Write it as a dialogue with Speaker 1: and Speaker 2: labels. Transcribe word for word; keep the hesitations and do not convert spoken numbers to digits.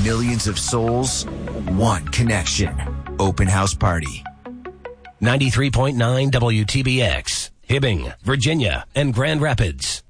Speaker 1: millions of souls, one connection. Open House Party.
Speaker 2: ninety-three point nine W T B X, Hibbing, Virginia, and Grand Rapids.